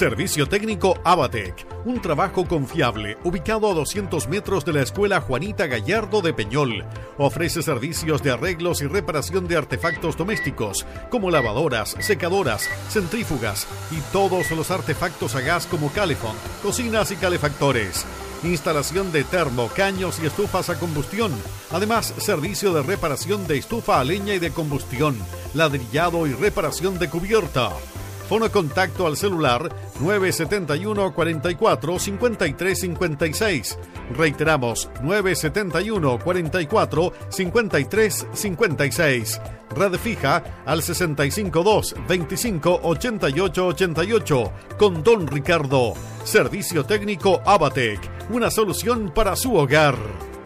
Servicio técnico Abatec, un trabajo confiable, ubicado a 200 metros de la Escuela Juanita Gallardo de Peñol. Ofrece servicios de arreglos y reparación de artefactos domésticos, como lavadoras, secadoras, centrífugas y todos los artefactos a gas como calefón, cocinas y calefactores. Instalación de termo, caños y estufas a combustión. Además, servicio de reparación de estufa a leña y de combustión, ladrillado y reparación de cubierta. Fono contacto al celular 971 44 53 56. Reiteramos, 971 44 53 56. Red fija al 652 25 88 88 con Don Ricardo. Servicio técnico Abatec, una solución para su hogar.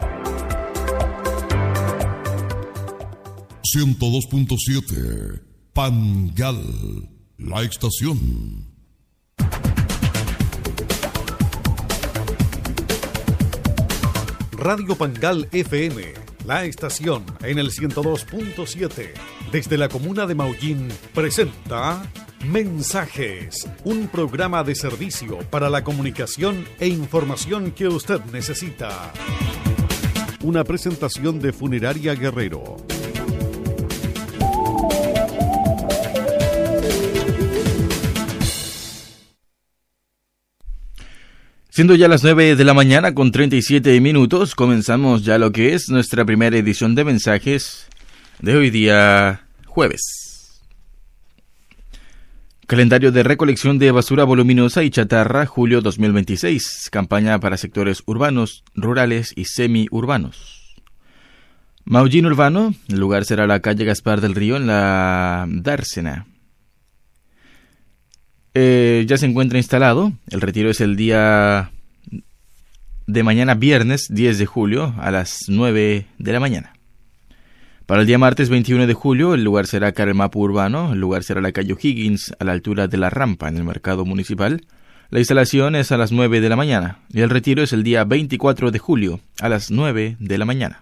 102.7 Pangal, la estación. Radio Pangal FM, la estación en el 102.7, desde la comuna de Maullín, presenta Mensajes, un programa de servicio para la comunicación e información que usted necesita. Una presentación de Funeraria Guerrero. Siendo ya las 9 de la mañana con 37 minutos, comenzamos ya lo que es nuestra primera edición de mensajes de hoy día jueves. Calendario de recolección de basura voluminosa y chatarra, julio 2026. Campaña para sectores urbanos, rurales y semiurbanos. Maullín Urbano, el lugar será la calle Gaspar del Río en la Dársena. Ya se encuentra instalado. El retiro es el día de mañana, viernes 10 de julio, a las 9 de la mañana. Para el día martes 21 de julio, el lugar será Caremapu Urbano. El lugar será la calle O'Higgins, a la altura de la rampa, en el mercado municipal. La instalación es a las 9 de la mañana. Y el retiro es el día 24 de julio, a las 9 de la mañana.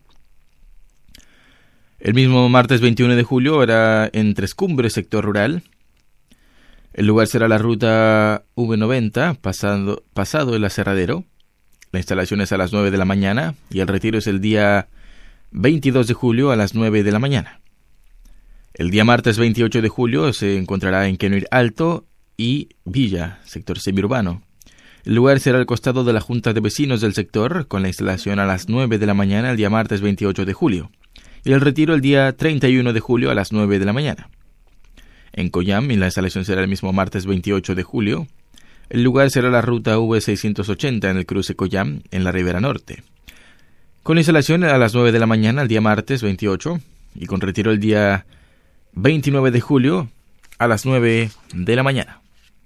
El mismo martes 21 de julio era en Tres Cumbres, sector rural. El lugar será la ruta V90, pasado el aserradero. La instalación es a las 9 de la mañana y el retiro es el día 22 de julio a las 9 de la mañana. El día martes 28 de julio se encontrará en Quenuir Alto y Villa, sector semiurbano. El lugar será al costado de la Junta de Vecinos del sector, con la instalación a las 9 de la mañana el día martes 28 de julio. Y el retiro el día 31 de julio a las 9 de la mañana. En Coyam, y la instalación será el mismo martes 28 de julio. El lugar será la ruta V680 en el cruce Coyam, en la Ribera Norte. Con la instalación a las 9 de la mañana el día martes 28 y con retiro el día 29 de julio a las 9 de la mañana.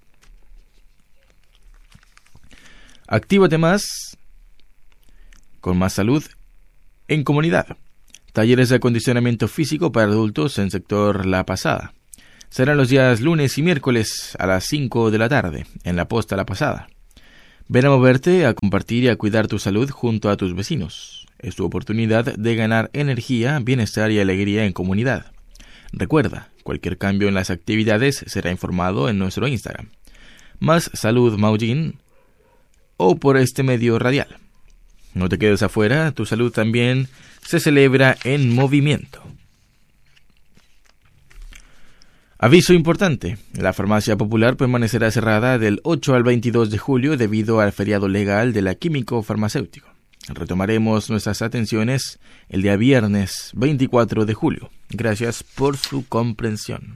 Actívate más, con más salud en comunidad. Talleres de acondicionamiento físico para adultos en sector La Pasada. Serán los días lunes y miércoles a las 5 de la tarde, en la posta La Pasada. Ven a moverte, a compartir y a cuidar tu salud junto a tus vecinos. Es tu oportunidad de ganar energía, bienestar y alegría en comunidad. Recuerda, cualquier cambio en las actividades será informado en nuestro Instagram. Más Salud Maullín o por este medio radial. No te quedes afuera, tu salud también se celebra en movimiento. Aviso importante, la farmacia popular permanecerá cerrada del 8 al 22 de julio debido al feriado legal de la químico farmacéutico. Retomaremos nuestras atenciones el día viernes 24 de julio. Gracias por su comprensión.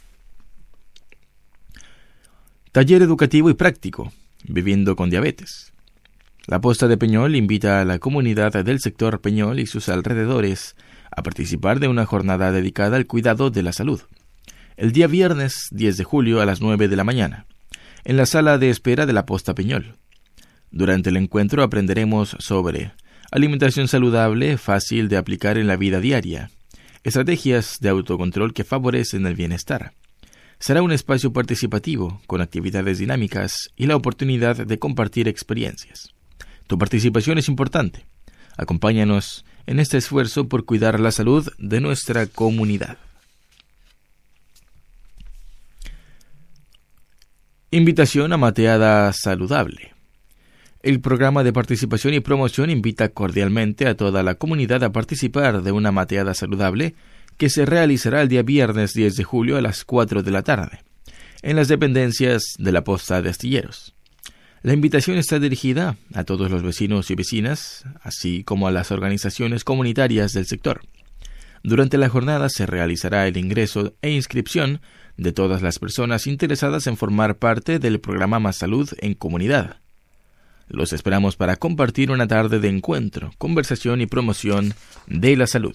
Taller educativo y práctico, viviendo con diabetes. La Posta de Peñol invita a la comunidad del sector Peñol y sus alrededores a participar de una jornada dedicada al cuidado de la salud. El día viernes 10 de julio a las 9 de la mañana, en la sala de espera de la Posta Peñol. Durante el encuentro aprenderemos sobre alimentación saludable, fácil de aplicar en la vida diaria, estrategias de autocontrol que favorecen el bienestar. Será un espacio participativo, con actividades dinámicas y la oportunidad de compartir experiencias. Tu participación es importante. Acompáñanos en este esfuerzo por cuidar la salud de nuestra comunidad. Invitación a mateada saludable. El programa de participación y promoción invita cordialmente a toda la comunidad a participar de una mateada saludable que se realizará el día viernes 10 de julio a las 4 de la tarde, en las dependencias de la Posta de Astilleros. La invitación está dirigida a todos los vecinos y vecinas, así como a las organizaciones comunitarias del sector. Durante la jornada se realizará el ingreso e inscripción de todas las personas interesadas en formar parte del programa Más Salud en Comunidad. Los esperamos para compartir una tarde de encuentro, conversación y promoción de la salud.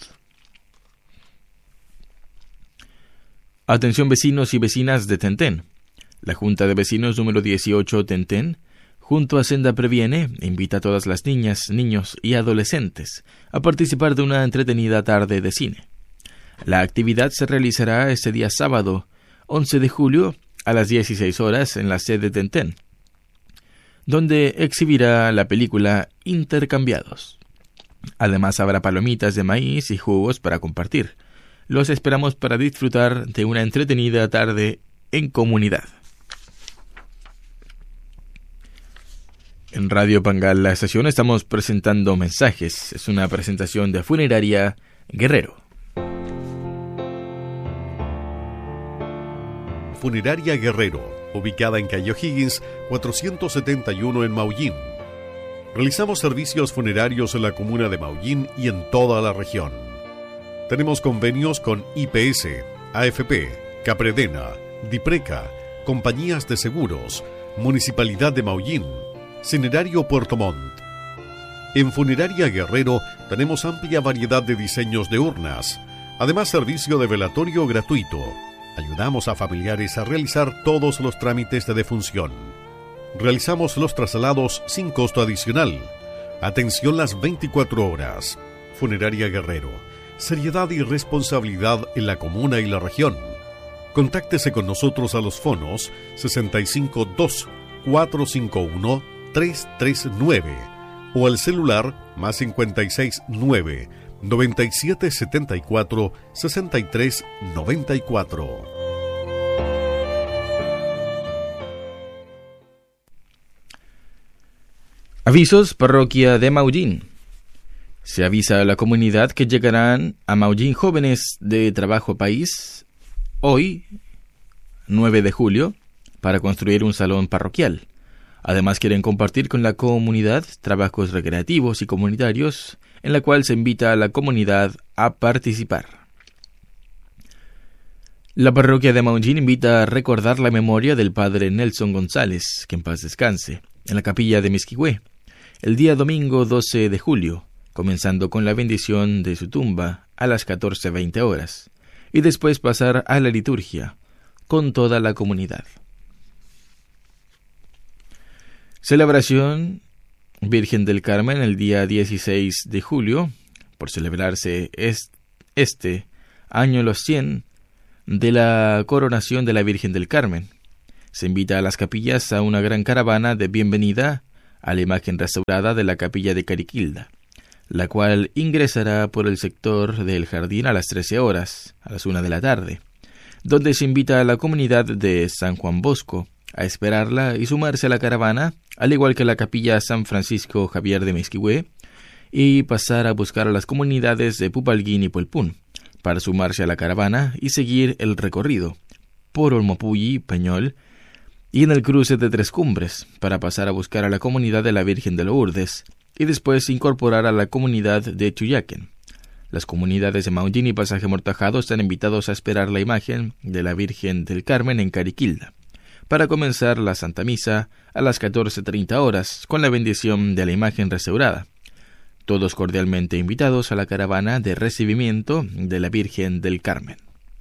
Atención vecinos y vecinas de Tentén. La Junta de Vecinos número 18 Tentén, junto a Senda Previene, invita a todas las niñas, niños y adolescentes a participar de una entretenida tarde de cine. La actividad se realizará este día sábado, 11 de julio, a las 16 horas en la sede Tentén, donde exhibirá la película Intercambiados. Además habrá palomitas de maíz y jugos para compartir. Los esperamos para disfrutar de una entretenida tarde en comunidad. En Radio Pangal, la estación, estamos presentando mensajes. Es una presentación de Funeraria Guerrero. Funeraria Guerrero, ubicada en calle O'Higgins, 471 en Maullín. Realizamos servicios funerarios en la comuna de Maullín y en toda la región. Tenemos convenios con IPS, AFP, Capredena, Dipreca, compañías de seguros, Municipalidad de Maullín, Cinerario Puerto Montt. En Funeraria Guerrero tenemos amplia variedad de diseños de urnas, además servicio de velatorio gratuito. Ayudamos a familiares a realizar todos los trámites de defunción. Realizamos los traslados sin costo adicional. Atención las 24 horas. Funeraria Guerrero. Seriedad y responsabilidad en la comuna y la región. Contáctese con nosotros a los fonos 652 451 339 o al celular más 569 9774 6394. Avisos, parroquia de Maullín. Se avisa a la comunidad que llegarán a Maullín jóvenes de Trabajo País hoy, 9 de julio, para construir un salón parroquial. Además quieren compartir con la comunidad trabajos recreativos y comunitarios en la cual se invita a la comunidad a participar. La parroquia de Maullín invita a recordar la memoria del padre Nelson González, que en paz descanse, en la capilla de Misquihue, el día domingo 12 de julio, comenzando con la bendición de su tumba a las 14:20 horas, y después pasar a la liturgia con toda la comunidad. Celebración Virgen del Carmen el día 16 de julio, por celebrarse este año los 100 de la coronación de la Virgen del Carmen. Se invita a las capillas a una gran caravana de bienvenida a la imagen restaurada de la capilla de Cariquilda, la cual ingresará por el sector del jardín a las 13 horas, a las 1 de la tarde, donde se invita a la comunidad de San Juan Bosco a esperarla y sumarse a la caravana, al igual que la capilla San Francisco Javier de Misquihue, y pasar a buscar a las comunidades de Pupalguín y Puelpún, para sumarse a la caravana y seguir el recorrido por Olmopulli, Peñol, y en el cruce de Tres Cumbres, para pasar a buscar a la comunidad de la Virgen de Lourdes, y después incorporar a la comunidad de Chuyaquen. Las comunidades de Maullín y Pasaje Mortajado están invitados a esperar la imagen de la Virgen del Carmen en Cariquilda, para comenzar la Santa Misa a las 14:30 horas, con la bendición de la imagen restaurada. Todos cordialmente invitados a la caravana de recibimiento de la Virgen del Carmen.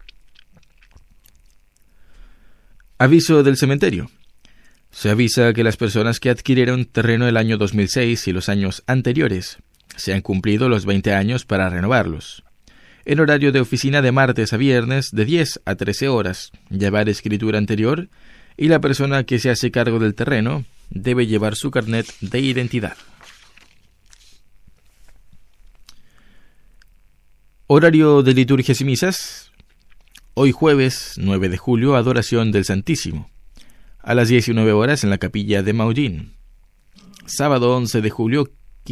Aviso del cementerio. Se avisa que las personas que adquirieron terreno el año 2006 y los años anteriores se han cumplido los 20 años para renovarlos. En horario de oficina de martes a viernes de 10 a 13 horas, llevar escritura anterior, y la persona que se hace cargo del terreno debe llevar su carnet de identidad. Horario de liturgias y misas. Hoy jueves 9 de julio, adoración del Santísimo. a las 19 horas en la capilla de Maullín. Sábado 11 de julio,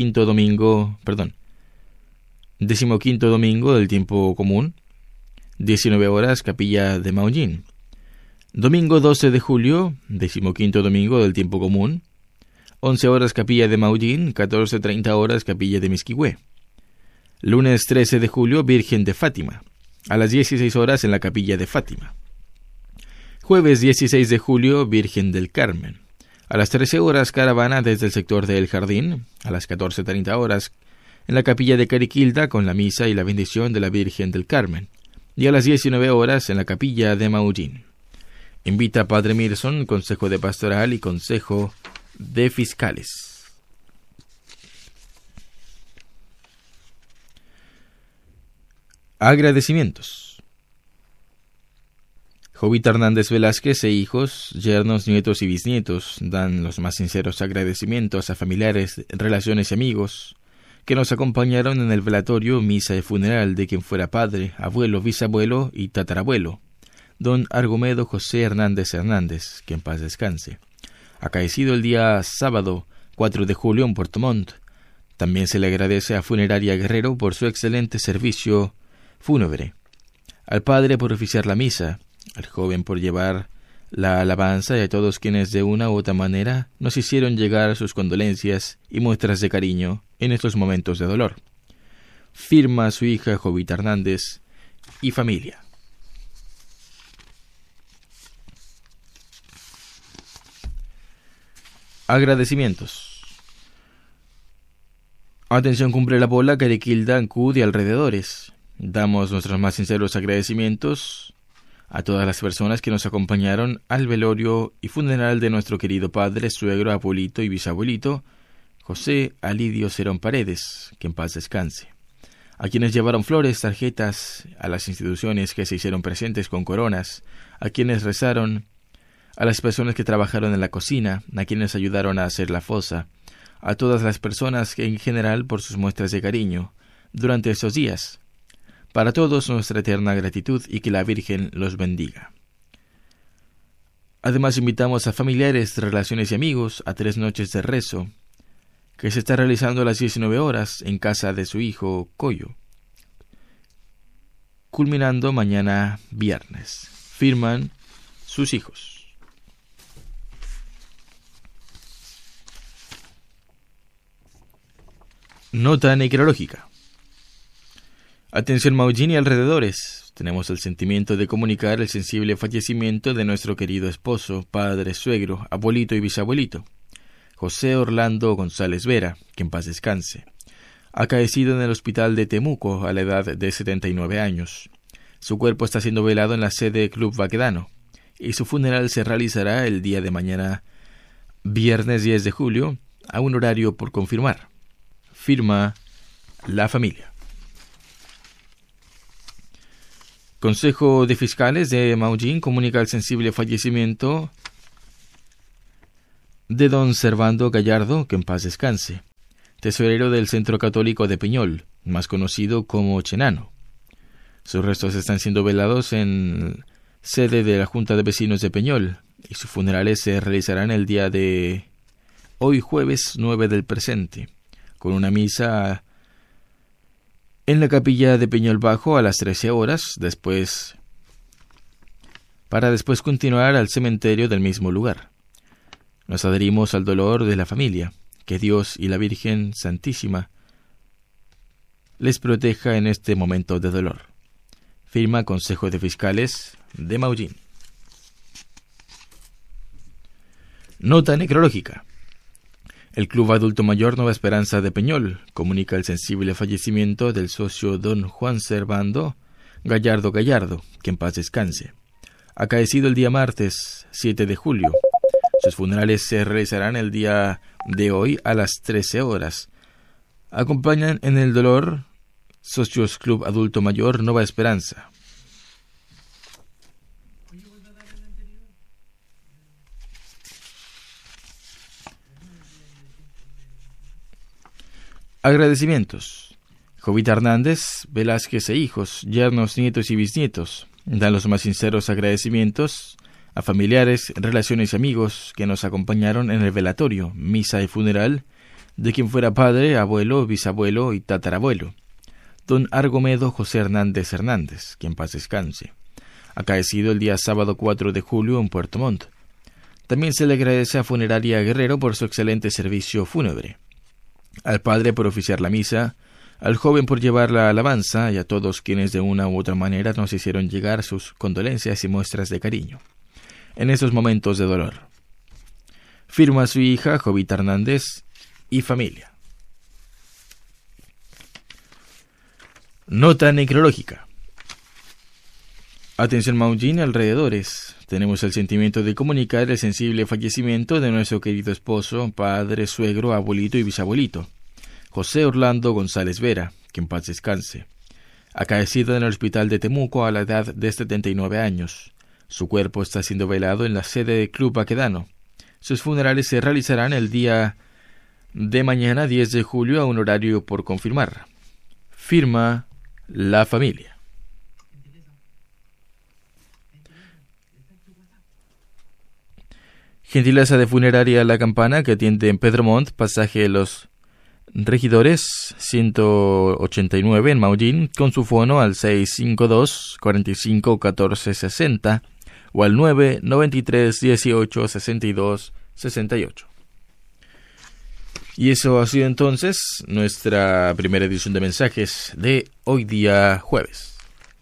15º domingo del tiempo común, 19 horas, capilla de Maullín. Domingo 12 de julio, 15º domingo del tiempo común, 11 horas, capilla de Maullín, 14:30 horas, capilla de Misquihué. Lunes 13 de julio, Virgen de Fátima, a las 16 horas en la capilla de Fátima. Jueves 16 de julio, Virgen del Carmen, a las 13 horas, caravana desde el sector del Jardín, a las 14:30 horas, en la capilla de Cariquilda con la misa y la bendición de la Virgen del Carmen, y a las 19 horas en la capilla de Maullín. Invita Padre Mirson, Consejo de Pastoral y Consejo de Fiscales. Agradecimientos. Jovita Hernández Velázquez e hijos, yernos, nietos y bisnietos dan los más sinceros agradecimientos a familiares, relaciones y amigos que nos acompañaron en el velatorio, misa y funeral de quien fuera padre, abuelo, bisabuelo y tatarabuelo, don Argomedo José Hernández, que en paz descanse, acaecido el día sábado 4 de julio en Puerto Montt. También se le agradece a Funeraria Guerrero por su excelente servicio fúnebre, al padre por oficiar la misa, al joven por llevar la alabanza y a todos quienes de una u otra manera nos hicieron llegar sus condolencias y muestras de cariño en estos momentos de dolor. Firma su hija Jovita Hernández y familia. Agradecimientos. Atención, Cumbre La Pola, Cariquilda, Ancud y alrededores. Damos nuestros más sinceros agradecimientos a todas las personas que nos acompañaron al velorio y funeral de nuestro querido padre, suegro, abuelito y bisabuelito, José Alidio Cerón Paredes, que en paz descanse. A quienes llevaron flores, tarjetas, a las instituciones que se hicieron presentes con coronas, a quienes rezaron, a las personas que trabajaron en la cocina, a quienes ayudaron a hacer la fosa, a todas las personas que en general por sus muestras de cariño durante estos días. Para todos nuestra eterna gratitud y que la Virgen los bendiga. Además invitamos a familiares, relaciones y amigos a 3 noches de rezo que se está realizando a las 19 horas en casa de su hijo Coyo, culminando mañana viernes. Firman sus hijos. Nota necrológica. Atención Maullín y alrededores. Tenemos el sentimiento de comunicar el sensible fallecimiento de nuestro querido esposo, padre, suegro, abuelito y bisabuelito, José Orlando González Vera, que en paz descanse, acaecido en el hospital de Temuco a la edad de 79 años. Su cuerpo está siendo velado en la sede Club Baquedano y su funeral se realizará el día de mañana, viernes 10 de julio, a un horario por confirmar. Firma la familia. Consejo de Fiscales de Maullín comunica el sensible fallecimiento de don Servando Gallardo, que en paz descanse, tesorero del Centro Católico de Peñol, más conocido como Chenano. Sus restos están siendo velados en sede de la Junta de Vecinos de Peñol y sus funerales se realizarán el día de hoy, jueves 9 del presente, con una misa en la capilla de Peñol Bajo a las 13 horas, para después continuar al cementerio del mismo lugar. Nos adherimos al dolor de la familia. Que Dios y la Virgen Santísima les proteja en este momento de dolor. Firma Consejo de Fiscales de Maullín. Nota necrológica. El Club Adulto Mayor Nueva Esperanza de Peñol comunica el sensible fallecimiento del socio don Juan Servando Gallardo, que en paz descanse, acaecido el día martes 7 de julio. Sus funerales se realizarán el día de hoy a las 13 horas. Acompañan en el dolor Socios Club Adulto Mayor Nueva Esperanza. Agradecimientos. Jovita Hernández, Velázquez e hijos, yernos, nietos y bisnietos dan los más sinceros agradecimientos a familiares, relaciones y amigos que nos acompañaron en el velatorio, misa y funeral de quien fuera padre, abuelo, bisabuelo y tatarabuelo, don Argomedo José Hernández Hernández, que en paz descanse, acaecido el día sábado 4 de julio en Puerto Montt. También se le agradece a Funeraria Guerrero por su excelente servicio fúnebre, al padre por oficiar la misa, al joven por llevar la alabanza y a todos quienes de una u otra manera nos hicieron llegar sus condolencias y muestras de cariño en esos momentos de dolor. Firma su hija Jovita Hernández y familia. Nota necrológica. Atención Maullín y alrededores. Tenemos el sentimiento de comunicar el sensible fallecimiento de nuestro querido esposo, padre, suegro, abuelito y bisabuelito, José Orlando González Vera, que en paz descanse, acaecido en el hospital de Temuco a la edad de 79 años. Su cuerpo está siendo velado en la sede del Club Baquedano. Sus funerales se realizarán el día de mañana 10 de julio a un horario por confirmar. Firma la familia. Gentileza de Funeraria La Campana, que atiende en Pedro Montt, pasaje de los Regidores 189 en Maullín, con su fono al 652 45 14 60 o al 993 18 62 68. Y eso ha sido entonces nuestra primera edición de mensajes de hoy día jueves.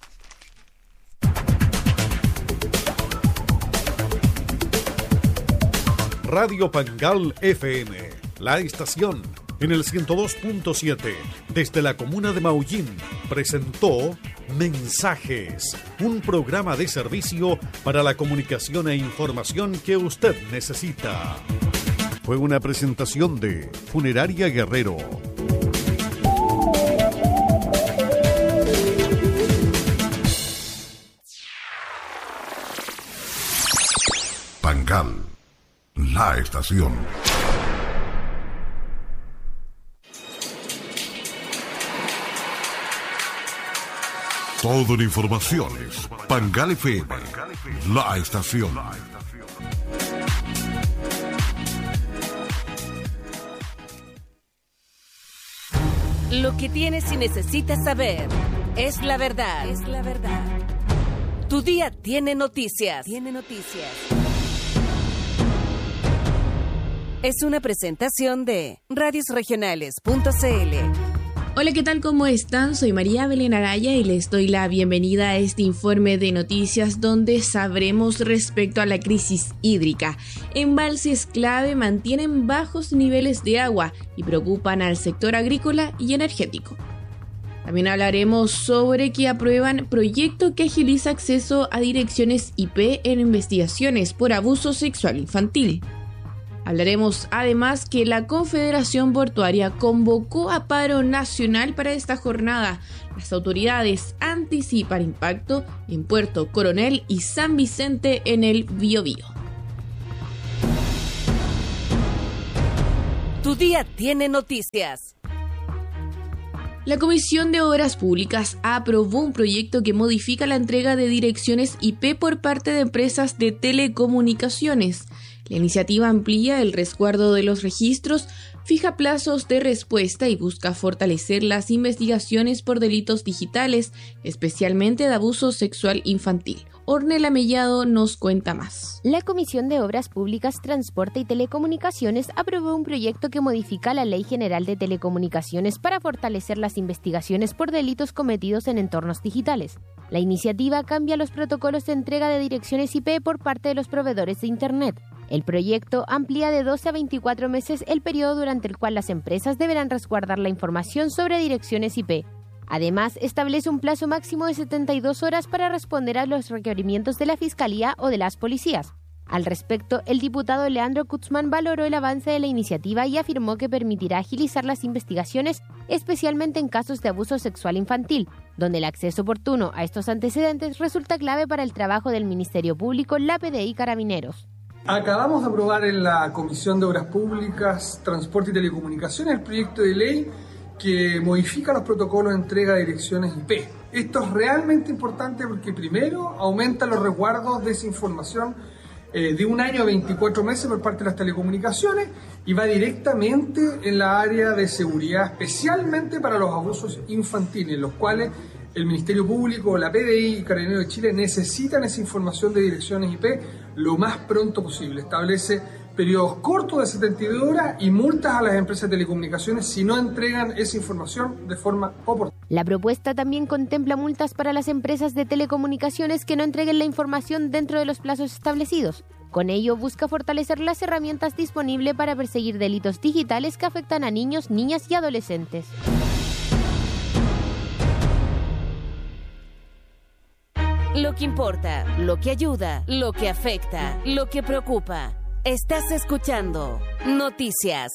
Radio Pangal FM, la estación en el 102.7 desde la comuna de Maullín presentó Mensajes, un programa de servicio para la comunicación e información que usted necesita. Fue una presentación de Funeraria Guerrero. Pangal, la estación. Toda la información es Pangal FM, la estación. Lo que tienes y necesitas saber es la verdad. Es la verdad. Tu día tiene noticias. Es una presentación de radiosregionales.cl. Hola, ¿qué tal? ¿Cómo están? Soy María Belén Araya y les doy la bienvenida a este informe de noticias donde sabremos respecto a la crisis hídrica. Embalses clave mantienen bajos niveles de agua y preocupan al sector agrícola y energético. También hablaremos sobre que aprueban proyecto que agiliza acceso a direcciones IP en investigaciones por abuso sexual infantil. Hablaremos además que la Confederación Portuaria convocó a paro nacional para esta jornada. Las autoridades anticipan impacto en Puerto Coronel y San Vicente en el Biobío. Tu día tiene noticias. La Comisión de Obras Públicas aprobó un proyecto que modifica la entrega de direcciones IP por parte de empresas de telecomunicaciones. La iniciativa amplía el resguardo de los registros, fija plazos de respuesta y busca fortalecer las investigaciones por delitos digitales, especialmente de abuso sexual infantil. Ornella Mellado nos cuenta más. La Comisión de Obras Públicas, Transporte y Telecomunicaciones aprobó un proyecto que modifica la Ley General de Telecomunicaciones para fortalecer las investigaciones por delitos cometidos en entornos digitales. La iniciativa cambia los protocolos de entrega de direcciones IP por parte de los proveedores de Internet. El proyecto amplía de 12 a 24 meses el periodo durante el cual las empresas deberán resguardar la información sobre direcciones IP. Además, establece un plazo máximo de 72 horas para responder a los requerimientos de la Fiscalía o de las policías. Al respecto, el diputado Leandro Kutzman valoró el avance de la iniciativa y afirmó que permitirá agilizar las investigaciones, especialmente en casos de abuso sexual infantil, donde el acceso oportuno a estos antecedentes resulta clave para el trabajo del Ministerio Público, la PDI y Carabineros. Acabamos de aprobar en la Comisión de Obras Públicas, Transporte y Telecomunicaciones el proyecto de ley que modifica los protocolos de entrega de direcciones IP. Esto es realmente importante porque primero aumenta los resguardos de esa información de 1 año a 24 meses por parte de las telecomunicaciones y va directamente en la área de seguridad, especialmente para los abusos infantiles, los cuales el Ministerio Público, la PDI y Carabineros de Chile necesitan esa información de direcciones IP lo más pronto posible. Establece periodos cortos de 72 horas y multas a las empresas de telecomunicaciones si no entregan esa información de forma oportuna. La propuesta también contempla multas para las empresas de telecomunicaciones que no entreguen la información dentro de los plazos establecidos. Con ello busca fortalecer las herramientas disponibles para perseguir delitos digitales que afectan a niños, niñas y adolescentes. Lo que importa, lo que ayuda, lo que afecta, lo que preocupa. Estás escuchando Noticias.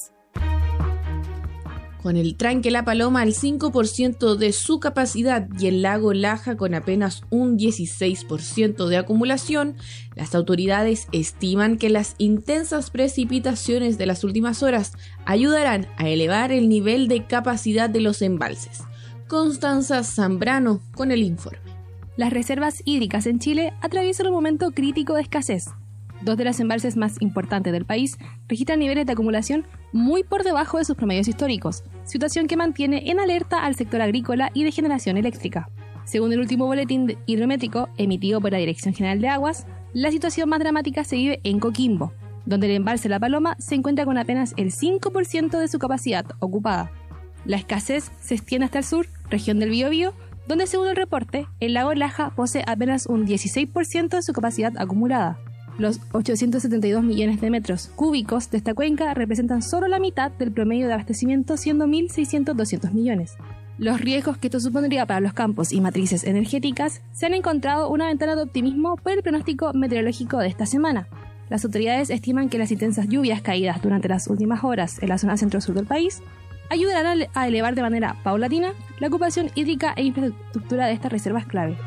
Con el tranque La Paloma al 5% de su capacidad y el lago Laja con apenas un 16% de acumulación, las autoridades estiman que las intensas precipitaciones de las últimas horas ayudarán a elevar el nivel de capacidad de los embalses. Constanza Zambrano con el informe. Las reservas hídricas en Chile atraviesan un momento crítico de escasez. 2 de los embalses más importantes del país registran niveles de acumulación muy por debajo de sus promedios históricos, situación que mantiene en alerta al sector agrícola y de generación eléctrica. Según el último boletín hidrométrico emitido por la Dirección General de Aguas, la situación más dramática se vive en Coquimbo, donde el embalse La Paloma se encuentra con apenas el 5% de su capacidad ocupada. La escasez se extiende hasta el sur, región del Biobío, donde según el reporte, el lago Laja posee apenas un 16% de su capacidad acumulada. Los 872 millones de metros cúbicos de esta cuenca representan solo la mitad del promedio de abastecimiento, siendo 1.600-200 millones. Los riesgos que esto supondría para los campos y matrices energéticas se han encontrado una ventana de optimismo por el pronóstico meteorológico de esta semana. Las autoridades estiman que las intensas lluvias caídas durante las últimas horas en la zona centro-sur del país ayudarán a elevar de manera paulatina la ocupación hídrica e infraestructura de estas reservas clave.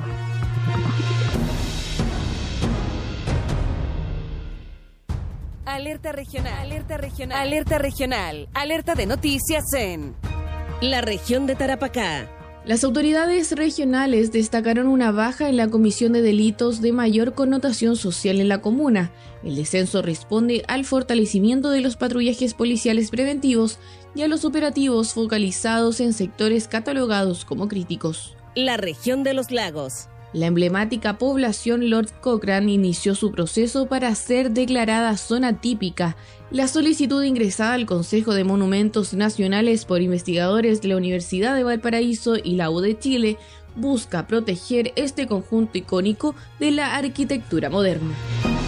Alerta regional, alerta regional, alerta regional, alerta de noticias en la región de Tarapacá. Las autoridades regionales destacaron una baja en la comisión de delitos de mayor connotación social en la comuna. El descenso responde al fortalecimiento de los patrullajes policiales preventivos y a los operativos focalizados en sectores catalogados como críticos. La región de los lagos. La emblemática población Lord Cochrane inició su proceso para ser declarada zona típica. La solicitud ingresada al Consejo de Monumentos Nacionales por investigadores de la Universidad de Valparaíso y la U de Chile busca proteger este conjunto icónico de la arquitectura moderna.